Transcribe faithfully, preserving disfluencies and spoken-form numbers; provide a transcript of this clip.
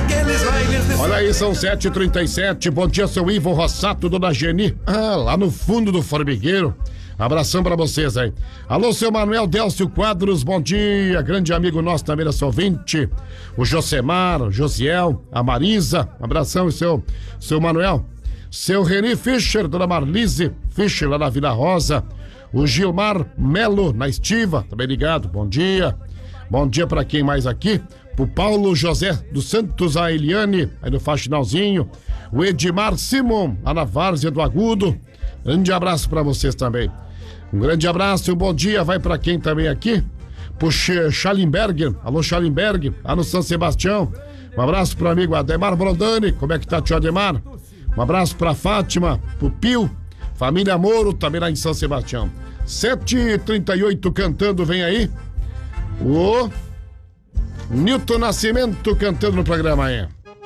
naqueles bailes de... Olha aí, são sete e trinta e sete. Bom dia, seu Ivo Rossato, dona Geni. Ah, lá no fundo do formigueiro. Abração pra vocês aí. Alô, seu Manuel Délcio Quadros, bom dia. Grande amigo nosso também, nosso ouvinte. O Josemar, o Josiel, a Marisa. Abração, seu, seu Manuel. Seu Reni Fischer, dona Marlise Fischer, lá na Vila Rosa. O Gilmar Melo, na Estiva, também ligado, bom dia. Bom dia pra quem mais aqui? Pro Paulo José dos Santos, a Eliane, aí no Faxinalzinho. O Edmar Simon, lá na Várzea do Agudo. Grande abraço pra vocês também. Um grande abraço e um bom dia vai pra quem também aqui? Pro Schallenberger, alô Schallenberg, lá no São Sebastião. Um abraço pro amigo Ademar Brondani, como é que tá, tio Ademar? Um abraço pra Fátima, pro Pio, família Moro, também lá em São Sebastião. sete e trinta e oito cantando, vem aí. O Nilton Nascimento cantando no programa aí.